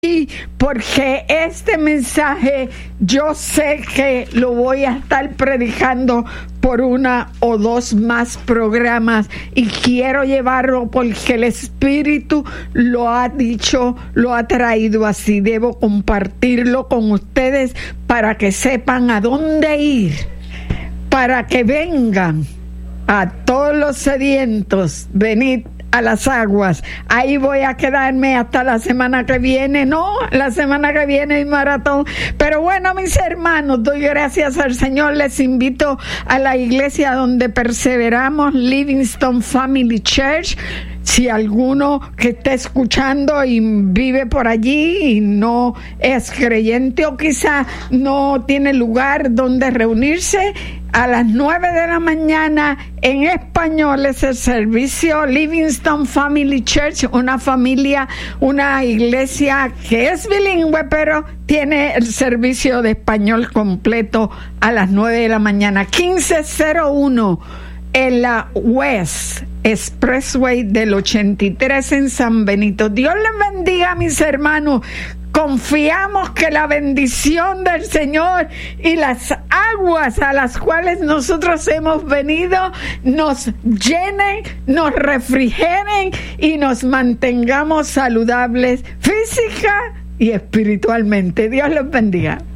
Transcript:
porque este mensaje yo sé que lo voy a estar predicando por 1 o 2 más programas y quiero llevarlo porque el Espíritu lo ha dicho, lo ha traído así. Debo compartirlo con ustedes para que sepan a dónde ir, para que vengan a todos los sedientos, venid a las aguas. Ahí voy a quedarme hasta la semana que viene. No, la semana que viene hay maratón. Pero bueno, mis hermanos, doy gracias al Señor. Les invito a la iglesia donde perseveramos, Livingston Family Church. Si alguno que esté escuchando y vive por allí y no es creyente o quizá no tiene lugar donde reunirse, a las 9 de la mañana en español es el servicio Livingston Family Church, una iglesia que es bilingüe, pero tiene el servicio de español completo a las 9 de la mañana, 1501 en la West Expressway del 83 en San Benito. Dios les bendiga, mis hermanos. Confiamos que la bendición del Señor y las aguas a las cuales nosotros hemos venido nos llenen, nos refrigeren y nos mantengamos saludables física y espiritualmente. Dios los bendiga.